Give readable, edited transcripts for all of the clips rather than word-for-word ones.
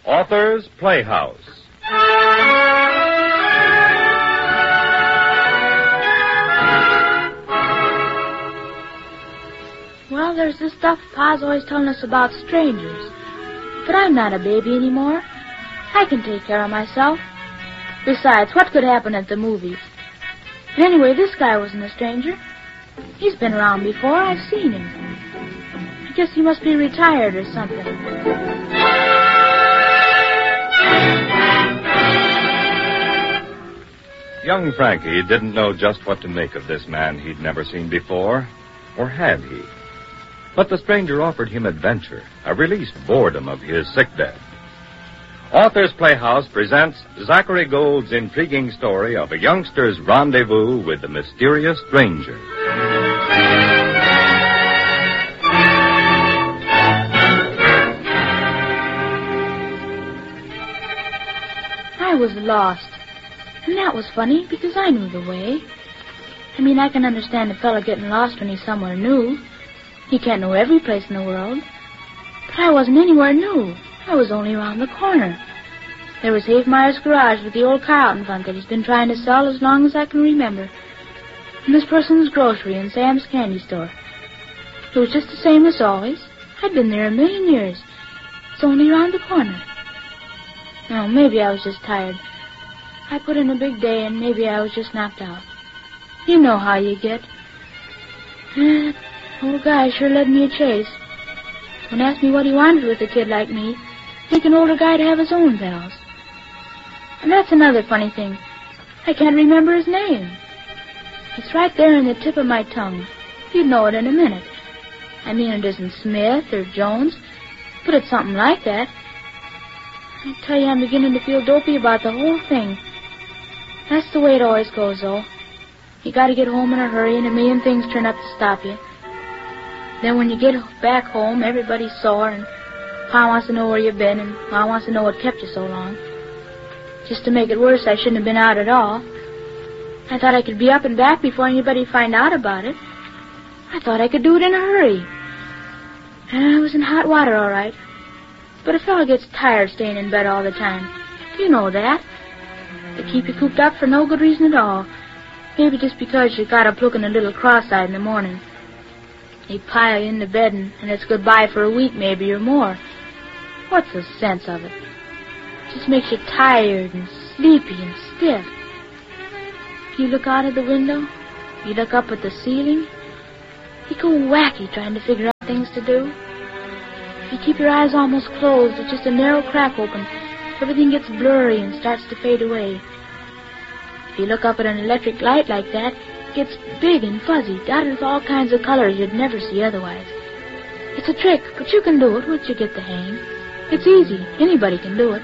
Author's Playhouse. Well, there's this stuff Pa's always telling us about strangers. But I'm not a baby anymore. I can take care of myself. Besides, what could happen at the movies? And anyway, this guy wasn't a stranger. He's been around before. I've seen him. I guess he must be retired or something. Young Frankie didn't know just what to make of this man he'd never seen before, or had he? But the stranger offered him adventure, a released boredom of his sickbed. Author's Playhouse presents Zachary Gould's intriguing story of a youngster's rendezvous with the mysterious stranger. I was lost. And that was funny, because I knew the way. I mean, I can understand a fellow getting lost when he's somewhere new. He can't know every place in the world. But I wasn't anywhere new. I was only around the corner. There was Havemeyer's garage with the old car out in front that he's been trying to sell as long as I can remember. And Miss Person's grocery and Sam's candy store. It was just the same as always. I'd been there a million years. It's only around the corner. Oh, maybe I was just tired. I put in a big day, and maybe I was just knocked out. You know how you get. Old guy sure led me a chase. Don't ask me what he wanted with a kid like me. Think an older guy to have his own pals. And that's another funny thing. I can't remember his name. It's right there in the tip of my tongue. You'd know it in a minute. I mean, it isn't Smith or Jones, but it's something like that. I tell you, I'm beginning to feel dopey about the whole thing. That's the way it always goes, though. You gotta get home in a hurry, and a million things turn up to stop you. Then when you get back home, everybody's sore, and Pa wants to know where you've been, and Ma wants to know what kept you so long. Just to make it worse, I shouldn't have been out at all. I thought I could be up and back before anybody find out about it. I thought I could do it in a hurry. And I was in hot water, all right. But a fellow gets tired staying in bed all the time. You know that. They keep you cooped up for no good reason at all. Maybe just because you got up looking a little cross-eyed in the morning. They pile you into bed, and it's goodbye for a week, maybe, or more. What's the sense of it? It just makes you tired and sleepy and stiff. You look out of the window, you look up at the ceiling, you go wacky trying to figure out things to do. If you keep your eyes almost closed, with just a narrow crack open, everything gets blurry and starts to fade away. If you look up at an electric light like that, it gets big and fuzzy, dotted with all kinds of colors you'd never see otherwise. It's a trick, but you can do it once you get the hang. It's easy. Anybody can do it.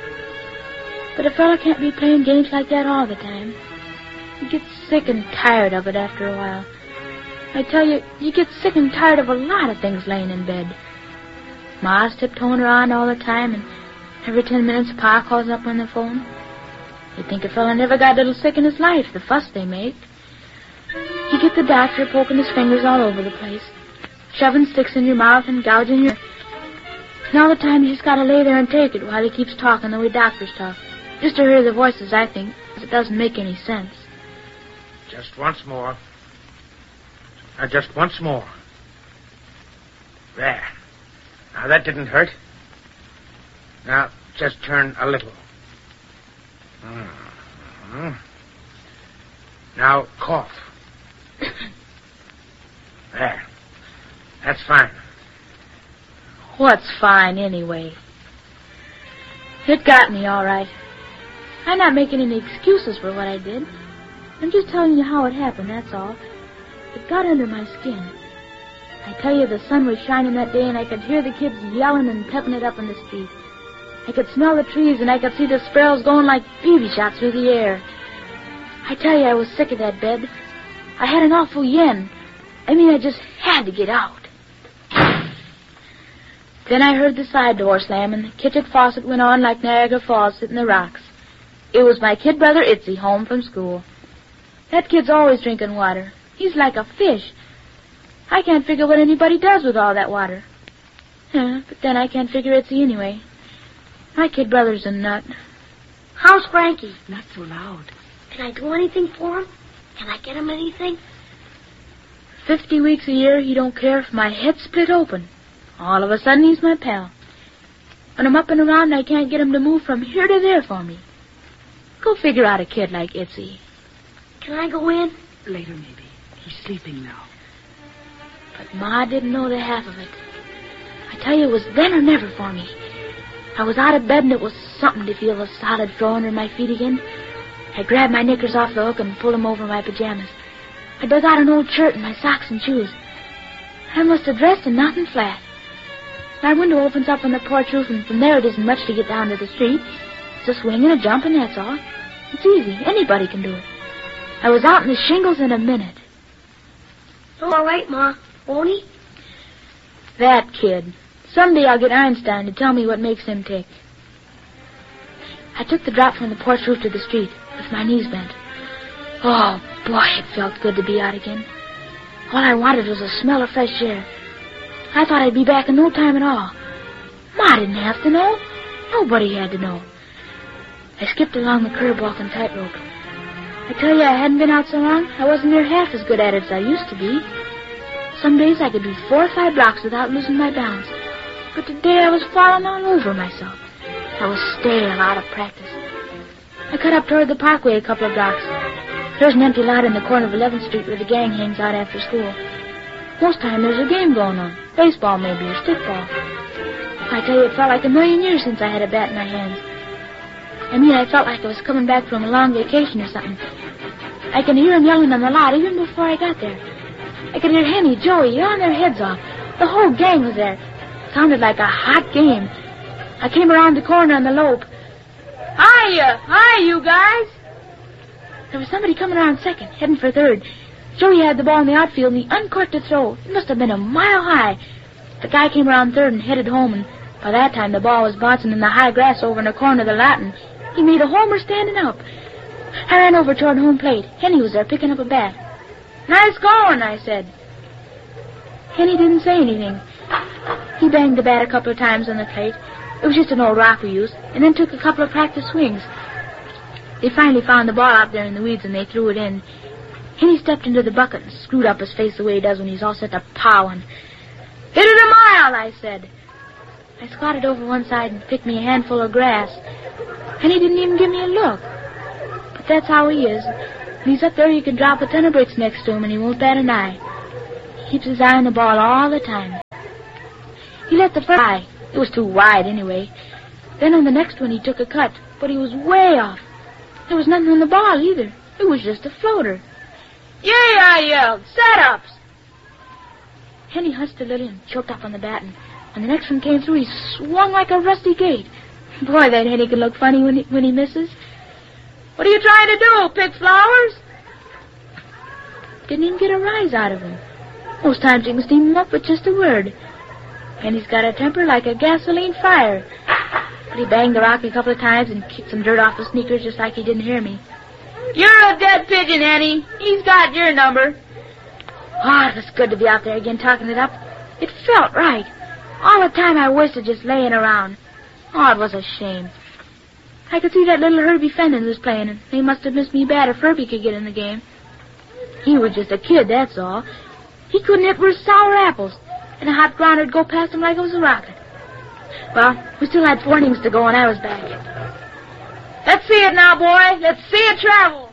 But a fella can't be playing games like that all the time. You get sick and tired of it after a while. I tell you, you get sick and tired of a lot of things laying in bed. Ma's tiptoeing around all the time, and every 10 minutes Pa calls up on the phone. You'd think a fella never got a little sick in his life, the fuss they make. You get the doctor poking his fingers all over the place, shoving sticks in your mouth and gouging your... And all the time you just got to lay there and take it while he keeps talking the way doctors talk. Just to hear the voices, I think, because it doesn't make any sense. Just once more. Now, just once more. There. Now, that didn't hurt. Now, just turn a little. Mm-hmm. Now, cough. There. That's fine. What's fine, anyway? It got me, all right. I'm not making any excuses for what I did. I'm just telling you how it happened, that's all. It got under my skin. I tell you, the sun was shining that day, and I could hear the kids yelling and pepping it up in the street. I could smell the trees, and I could see the sparrows going like BB shots through the air. I tell you, I was sick of that bed. I had an awful yen. I mean, I just had to get out. Then I heard the side door slam, and the kitchen faucet went on like Niagara Falls sitting the rocks. It was my kid brother Itzy home from school. That kid's always drinking water. He's like a fish. I can't figure what anybody does with all that water. But then I can't figure Itzy anyway. My kid brother's a nut. How's Frankie? Not so loud. Can I do anything for him? Can I get him anything? 50 weeks a year, he don't care if my head's split open. All of a sudden, he's my pal. When I'm up and around, I can't get him to move from here to there for me. Go figure out a kid like Itzy. Can I go in? Later, maybe. He's sleeping now. But Ma didn't know the half of it. I tell you, it was then or never for me. I was out of bed, and it was something to feel the solid floor under my feet again. I grabbed my knickers off the hook and pulled them over my pajamas. I dug out an old shirt and my socks and shoes. I must have dressed in nothing flat. My window opens up on the porch roof, and from there it isn't much to get down to the street. It's a swing and a jump, and that's all. It's easy. Anybody can do it. I was out in the shingles in a minute. Oh, all right, Ma. Won't he? That kid. Someday I'll get Einstein to tell me what makes him tick. I took the drop from the porch roof to the street with my knees bent. Oh, boy, it felt good to be out again. All I wanted was a smell of fresh air. I thought I'd be back in no time at all. Ma didn't have to know. Nobody had to know. I skipped along the curb walking tightrope. I tell you, I hadn't been out so long, I wasn't near half as good at it as I used to be. Some days I could do 4 or 5 blocks without losing my balance. But today I was falling all over myself. I was stale, out of practice. I cut up toward the parkway a couple of blocks. There's an empty lot in the corner of 11th Street where the gang hangs out after school. Most time there's a game going on. Baseball, maybe, or stickball. I tell you, it felt like a million years since I had a bat in my hands. I felt like I was coming back from a long vacation or something. I could hear them yelling on the lot even before I got there. I could hear Henny, Joey, yelling their heads off. The whole gang was there. It sounded like a hot game. I came around the corner on the lope. Hi, you guys. There was somebody coming around second, heading for third. Joey had the ball in the outfield, and he uncorked the throw. It must have been a mile high. The guy came around third and headed home, and by that time the ball was bouncing in the high grass over in the corner of the lot, and he made a homer standing up. I ran over toward home plate. Henny was there picking up a bat. Nice going, I said. Henny didn't say anything. He banged the bat a couple of times on the plate. It was just an old rock we used, and then took a couple of practice swings. They finally found the ball out there in the weeds, and they threw it in. Henny stepped into the bucket and screwed up his face the way he does when he's all set to powing. Hit it a mile, I said. I squatted over one side and picked me a handful of grass. Henny didn't even give me a look. But that's how he is. When he's up there, you can drop a ton of bricks next to him, and he won't bat an eye. He keeps his eye on the ball all the time. He let the first eye. It was too wide, anyway. Then on the next one, he took a cut, but he was way off. There was nothing on the ball, either. It was just a floater. Yay, I yelled. Set-ups! Henny hushed a little and choked up on the bat, and when the next one came through, he swung like a rusty gate. Boy, that Henny can look funny when he misses. What are you trying to do, pick flowers? Didn't even get a rise out of him. Most times you can steam him up with just a word. Henny's got a temper like a gasoline fire. But he banged the rock a couple of times and kicked some dirt off his sneakers just like he didn't hear me. You're a dead pigeon, Henny. He's got your number. Oh, it was good to be out there again talking it up. It felt right. All the time I wasted just laying around. Oh, it was a shame. I could see that little Herbie Fenton was playing, and they must have missed me bad if Herbie could get in the game. He was just a kid, that's all. He couldn't hit worth sour apples, and a hot grounder would go past him like it was a rocket. Well, we still had 4 innings to go, and I was back. Let's see it now, boy. Let's see it travel.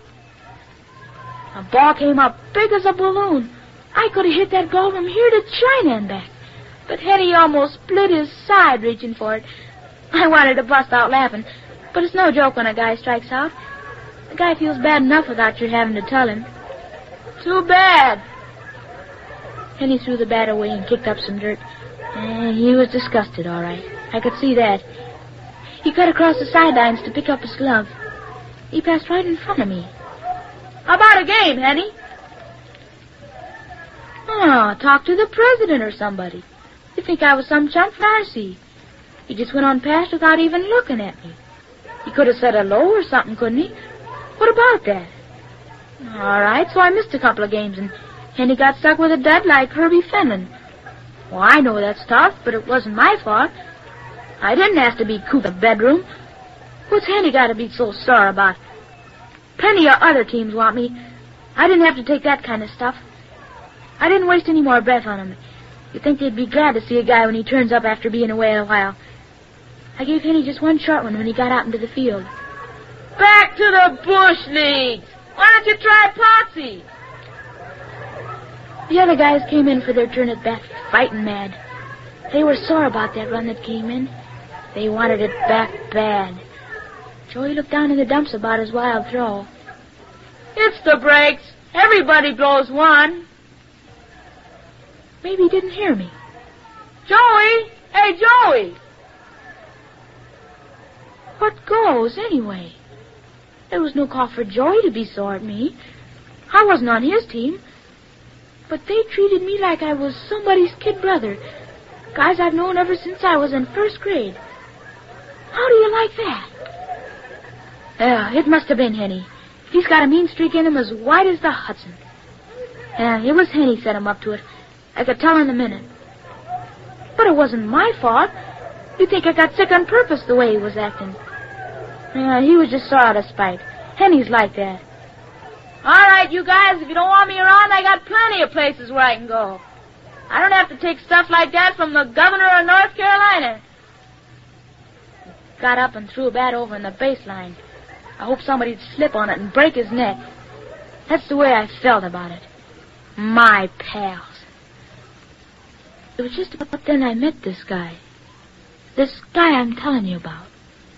A ball came up big as a balloon. I could have hit that ball from here to China and back. But Henny almost split his side reaching for it. I wanted to bust out laughing, but it's no joke when a guy strikes out. The guy feels bad enough without your having to tell him. Too bad. Henny threw the bat away and kicked up some dirt. He was disgusted, all right. I could see that. He cut across the sidelines to pick up his glove. He passed right in front of me. How about a game, Henny? Oh, talk to the president or somebody. You think I was some chump from Darcy. He just went on past without even looking at me. He could have said hello or something, couldn't he? What about that? All right, so I missed a couple of games, and Henny got stuck with a dud like Herbie Fenton. Well, I know that's tough, but it wasn't my fault. I didn't ask to be cooped in the bedroom. What's Henny got to be so sore about? Plenty of other teams want me. I didn't have to take that kind of stuff. I didn't waste any more breath on him. You'd think they'd be glad to see a guy when he turns up after being away a while. I gave Henny just one short one when he got out into the field. Back to the bush leagues. Why don't you try Potsy? The other guys came in for their turn at bat, fighting mad. They were sore about that run that came in. They wanted it back bad. Joey looked down in the dumps about his wild throw. It's the breaks. Everybody blows one. Maybe he didn't hear me. Joey! Hey, Joey! What goes, anyway? There was no call for Joey to be sore at me. I wasn't on his team. But they treated me like I was somebody's kid brother. Guys I've known ever since I was in first grade. How do you like that? Yeah, it must have been Henny. He's got a mean streak in him as wide as the Hudson. Yeah, it was Henny set him up to it. I could tell in a minute. But it wasn't my fault. You'd think I got sick on purpose the way he was acting. Yeah, he was just sore out of spite. Henny's like that. All right, you guys, if you don't want me around, I got plenty of places where I can go. I don't have to take stuff like that from the governor of North Carolina. Got up and threw a bat over in the baseline. I hope somebody'd slip on it and break his neck. That's the way I felt about it. My pals. It was just about then I met this guy. This guy I'm telling you about.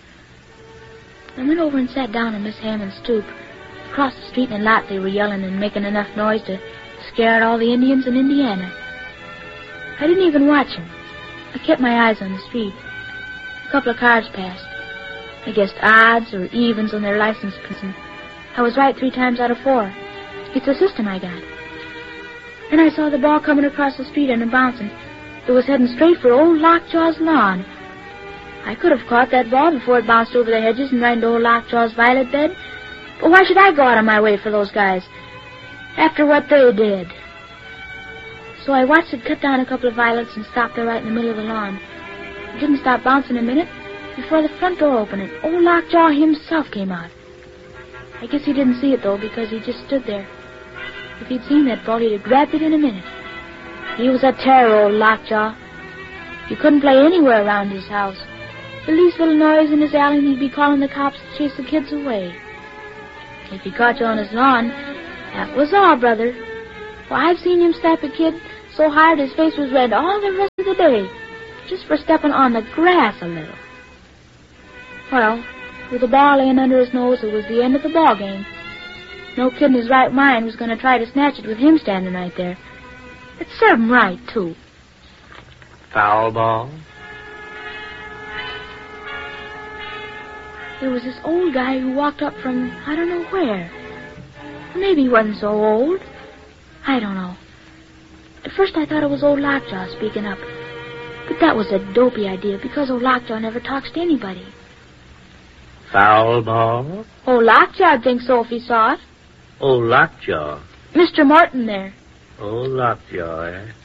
I went over and sat down on Miss Hammond's stoop. Across the street in a lot they were yelling and making enough noise to scare out all the Indians in Indiana. I didn't even watch them. I kept my eyes on the street. A couple of cars passed. I guessed odds or evens on their license plates, and I was right 3 times out of 4. It's a system I got. Then I saw the ball coming across the street and bouncing. It was heading straight for old Lockjaw's lawn. I could have caught that ball before it bounced over the hedges and right into old Lockjaw's violet bed. But why should I go out of my way for those guys? After what they did. So I watched it cut down a couple of violets and stop there right in the middle of the lawn. It didn't stop bouncing a minute before the front door opened and old Lockjaw himself came out. I guess he didn't see it, though, because he just stood there. If he'd seen that ball, he'd have grabbed it in a minute. He was a terror, old Lockjaw. You couldn't play anywhere around his house. The least little noise in his alley, and he'd be calling the cops to chase the kids away. If he caught you on his lawn, that was all, brother. Well, I've seen him slap a kid so hard his face was red all the rest of the day, just for stepping on the grass a little. Well, with the ball laying under his nose, it was the end of the ball game. No kid in his right mind was going to try to snatch it with him standing right there. It served him right, too. Foul ball? There was this old guy who walked up from I don't know where. Or maybe he wasn't so old. I don't know. At first I thought it was old Lockjaw speaking up. But that was a dopey idea because old Lockjaw never talks to anybody. Foul ball? Old Lockjaw'd think so if he saw it. Oh, Lockjaw. Mr. Morton there. Oh, Lockjaw, eh?